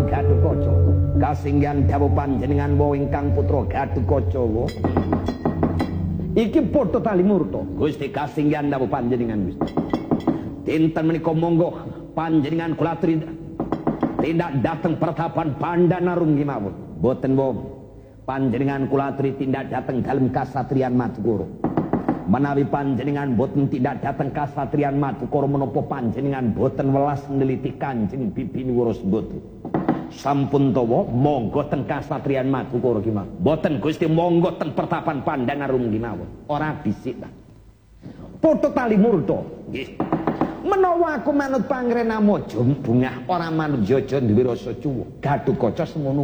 Gatotkaca kasinggihan dawuh panjenengan wa ingkang putra Gatotkaca iki padha tali murta Gusti kasinggihan dawuh panjenengan Gusti dinten menika monggo panjenengan kula aturi tindak dateng pertapan Pandanarung mawon boten wong panjenengan kula aturi tindak dateng dalem kasatriyan Madukara menawi panjenengan boten tidak dateng kasatriyan Madukara menapa panjenengan boten welas neliti Kanjeng Bibi Wurus Boten sampun tawa monggo teng kasatriyan Madukara ki mawon boten Gusti monggo teng pertapan Pandanarung ki mawon ora bisik ta padha tali murta nggih menawa aku manut pangrena mojo bungah ora manut jaja duwe rasa cuwuk Gatotkaca semono